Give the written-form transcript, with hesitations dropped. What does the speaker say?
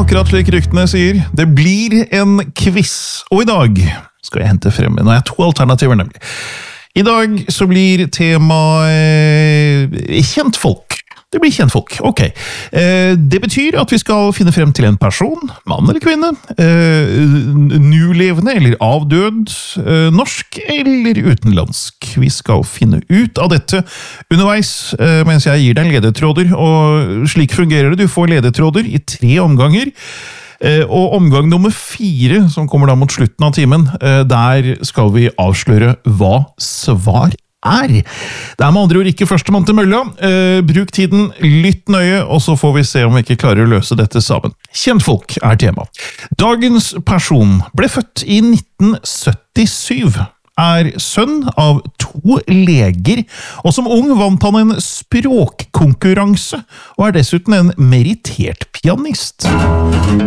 akkurat slik ryktene sier. Det blir en quiz, og i dag skal jeg hente frem. Nå har jeg to alternativer, nemlig. I dag så blir tema kjentfolk. Det blir kjentfolk, ok. Det betyr at vi skal finne frem til en person, mann eller kvinne, nulevende eller avdød, norsk eller utenlandsk. Vi skal finne ut av dette underveis, mens jeg gir deg ledetråder, og slik fungerer det. Du får ledetråder i 3 omganger, og omgang nummer 4, som kommer da mot slutten av timen, der skal vi avsløre hva svar er. Det er med andre ord ikke førstemann til mølla. Bruk tiden, lytt nøye, og så får vi se om vi ikke klarer å løse dette sammen. Kjentfolk er tema. Dagens person ble født i 1977. Er sønn av 2 leger, og som ung vant han en språkkonkurranse, og er dessuten en merittert pianist.